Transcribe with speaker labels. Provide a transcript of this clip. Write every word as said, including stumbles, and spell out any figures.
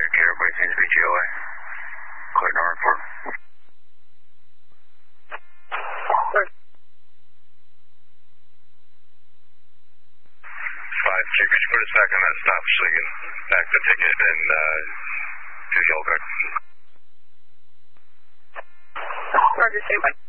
Speaker 1: Cherokee, everybody seems to be G O A. Clear north for.
Speaker 2: Five, Chief, could you put us back on that stop so you can back the ticket and uh, do the old guard?
Speaker 3: Roger, stand by.